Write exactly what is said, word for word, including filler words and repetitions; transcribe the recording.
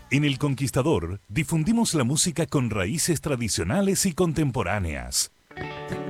En El Conquistador difundimos la música con raíces tradicionales y contemporáneas.